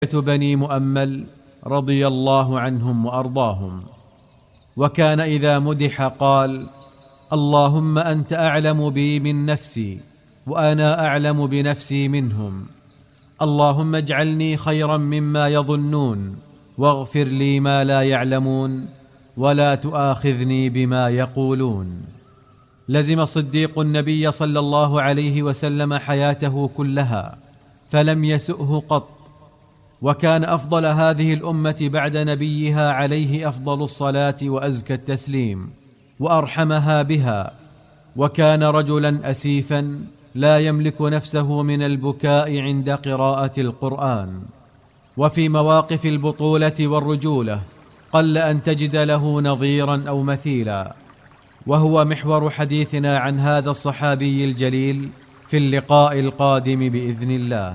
بني مؤمل رضي الله عنهم وأرضاهم. وكان إذا مدح قال: اللهم أنت أعلم بي من نفسي وأنا أعلم بنفسي منهم، اللهم اجعلني خيرا مما يظنون، واغفر لي ما لا يعلمون، ولا تؤاخذني بما يقولون. لزم الصديق النبي صلى الله عليه وسلم حياته كلها فلم يسؤه قط، وكان أفضل هذه الأمة بعد نبيها عليه أفضل الصلاة وأزكى التسليم، وأرحمها بها. وكان رجلا أسيفا لا يملك نفسه من البكاء عند قراءة القرآن. وفي مواقف البطولة والرجولة قل أن تجد له نظيرا أو مثيلا، وهو محور حديثنا عن هذا الصحابي الجليل في اللقاء القادم بإذن الله.